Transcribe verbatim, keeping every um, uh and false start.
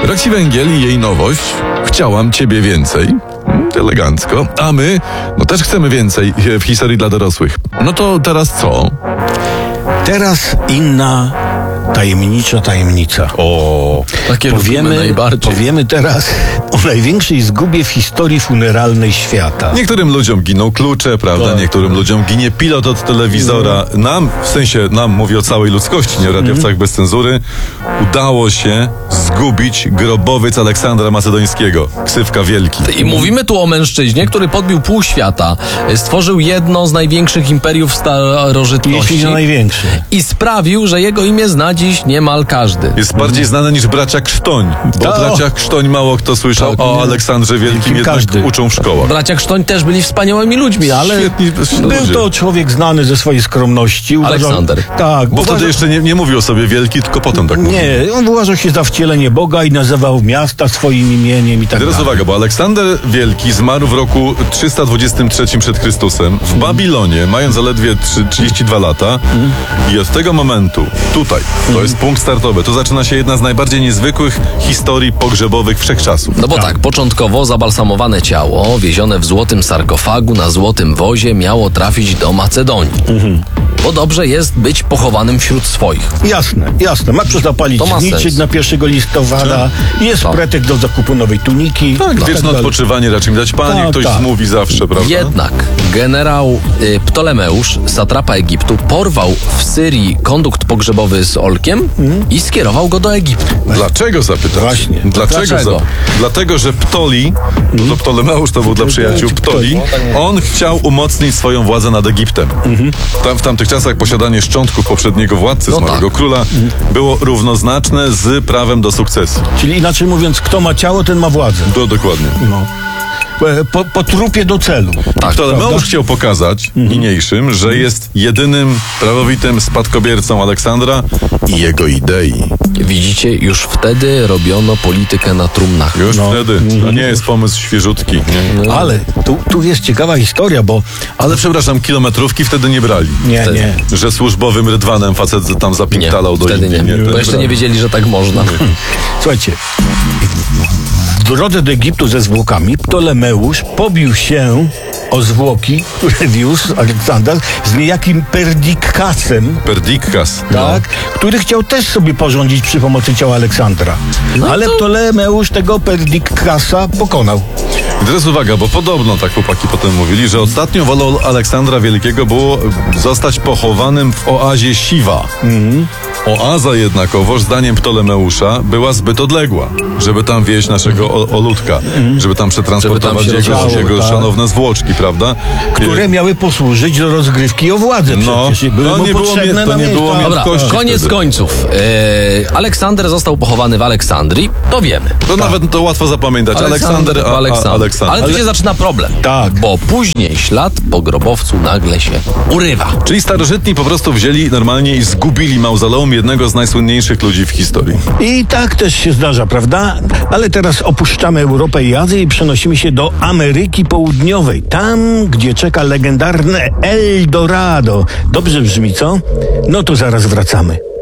Roxy Węgiel i jej nowość Chciałam Ciebie więcej. Elegancko. A my, no też chcemy więcej w historii dla dorosłych. No to teraz co? Teraz inna tajemnicza tajemnica. O, takie powiemy, najbardziej. powiemy teraz o największej zgubie w historii funeralnej świata. Niektórym ludziom giną klucze, prawda? Tak. Niektórym ludziom ginie pilot od telewizora. Nam, w sensie nam, mówię o całej ludzkości, nie o radiowcach mm. bez cenzury, udało się zgubić grobowiec Aleksandra Macedońskiego. Ksywka Wielki. I mówimy tu o mężczyźnie, który podbił pół świata, stworzył jedno z największych imperiów starożytności. Jeśli nie największy. I sprawił, że jego imię zna dziś niemal każdy. Jest bardziej znany niż bracia Krztoń, bo To. o braciach Krztoń mało kto słyszał, Tak, o nie. Aleksandrze Wielkim jednak Każdy. uczą w szkołach. Bracia Krztoń też byli wspaniałymi ludźmi, ale... Świetni, Był ludzie. to człowiek znany ze swojej skromności. Uważał, Aleksander. Tak. Bo uważał, wtedy jeszcze nie, nie mówił o sobie wielki, tylko potem tak mówił. Nie, on uważał się za wcielenie Boga i nazywał miasta swoim imieniem i tak Teraz dalej. uwaga, bo Aleksander Wielki zmarł w roku trzysta dwudziestym trzecim przed Chrystusem w Babilonie, mając zaledwie trzydzieści dwa lata i od tego momentu, tutaj, to jest punkt startowy, tu zaczyna się jedna z najbardziej niezwykłych historii pogrzebowych wszechczasów. No bo tak, początkowo zabalsamowane ciało, wiezione w złotym sarkofagu na złotym wozie, miało trafić do Macedonii. Bo dobrze jest być pochowanym wśród swoich. Jasne, jasne. Ma zapalić To ma zniczyk sens. na pierwszego listopada. Jest Tak. pretekst do zakupu nowej tuniki. Tak, no, wieczne dalej. odpoczywanie raczej mi dać Panie, Tak, ktoś tak. zmówi zawsze, prawda? Jednak generał y, Ptolemeusz, satrapa Egiptu, porwał w Syrii kondukt pogrzebowy z Olkiem i skierował go do Egiptu. Dlaczego zapytać? Właśnie. Dlaczego? Dlaczego? Za... Dlatego, że Ptoli, no to Ptolemeusz to był dla przyjaciół Ptoli, on chciał umocnić swoją władzę nad Egiptem. Tam, w tamtych czasach posiadanie szczątków poprzedniego władcy, No zmarłego tak. króla, było równoznaczne z prawem do sukcesji. Czyli inaczej mówiąc, kto ma ciało, ten ma władzę. To dokładnie. No. Po, po trupie do celu. Tak, Ptolemeusz prawda? chciał pokazać niniejszym, że jest jedynym prawowitym spadkobiercą Aleksandra i jego idei. Widzicie, już wtedy robiono politykę na trumnach. Już No. wtedy. To nie jest pomysł świeżutki. Nie? Ale tu, tu jest ciekawa historia, bo Ale przepraszam, kilometrówki wtedy nie brali. nie, Wtedy. nie. Że służbowym rydwanem facet tam Nie, zapintalał do wtedy Indii. nie, to bo jeszcze brali. nie wiedzieli, że tak można. Słuchajcie, w drodze do Egiptu ze zwłokami Ptolemeusz pobił się o zwłoki, które wiózł Aleksander z niejakim Perdikkasem, Perdikkas. tak, który chciał też sobie porządzić przy pomocy ciała Aleksandra. No Ale to- Ptolemeusz tego Perdikkasa pokonał. I teraz uwaga, bo podobno, tak chłopaki potem mówili, że ostatnią wolą Aleksandra Wielkiego było zostać pochowanym w oazie Siwa. Oaza jednakowoż, zdaniem Ptolemeusza, była zbyt odległa, żeby tam wieźć naszego o- oludka, żeby tam przetransportować Żeby tam się jego, rozdziało, jego tak. szanowne zwłoczki, prawda? Które miały posłużyć do rozgrywki o władzę. No, Przecież były no mu nie było potrzebne mnie- to na nie było miejsca. mnie- Dobra, Kości koniec wtedy. końców. E, Aleksander został pochowany w Aleksandrii, to wiemy. To nawet to łatwo zapamiętać. Aleksander, a, a, Aleksander. Aleksander. Ale tu się zaczyna problem. Tak. Bo później ślad po grobowcu nagle się urywa. Czyli starożytni po prostu wzięli normalnie i zgubili mauzoleum jednego z najsłynniejszych ludzi w historii. I tak też się zdarza, prawda? Ale teraz opuszczamy Europę i Azję i przenosimy się do Ameryki Południowej. Tam, gdzie czeka legendarne El Dorado. Dobrze brzmi, co? No to zaraz wracamy.